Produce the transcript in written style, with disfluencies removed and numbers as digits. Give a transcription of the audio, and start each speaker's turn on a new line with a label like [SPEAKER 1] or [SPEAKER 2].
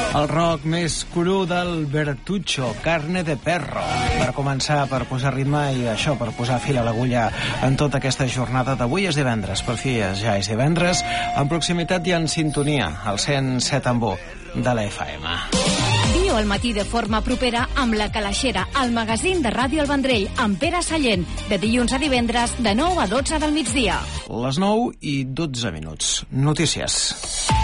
[SPEAKER 1] El rock més cru del Bertuccio, Carne de Perro. Per començar, per posar ritme i això, per posar fil a l'agulla en tota aquesta jornada d'avui és divendres. Per fi ja és divendres, en proximitat i en sintonia, al 107.1 de la FM.
[SPEAKER 2] Viu el matí de forma propera amb La Calaixera, el magazín de Ràdio El Vendrell, amb Pere Sallent, de dilluns a divendres, de 9 a 12 del migdia.
[SPEAKER 1] Les 9 i 12 minuts. Notícies.